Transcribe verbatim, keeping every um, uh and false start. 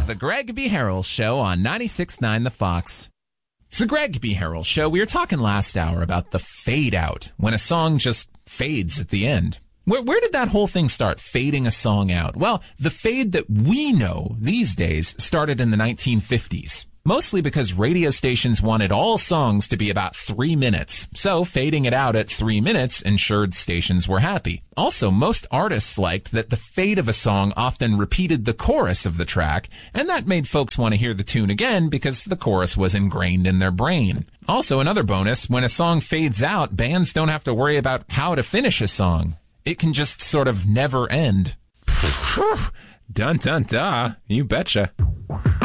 The Greg B. Harrell Show on ninety-six point nine The Fox. It's the Greg B. Harrell Show. We were talking last hour about the fade out, when a song just fades at the end. Where, where did that whole thing start, fading a song out? Well, the fade that we know these days started in the nineteen fifties. Mostly because radio stations wanted all songs to be about three minutes, so fading it out at three minutes ensured stations were happy. Also, most artists liked that the fade of a song often repeated the chorus of the track, and that made folks want to hear the tune again because the chorus was ingrained in their brain. Also, another bonus, when a song fades out, bands don't have to worry about how to finish a song. It can just sort of never end. Dun dun da, you betcha.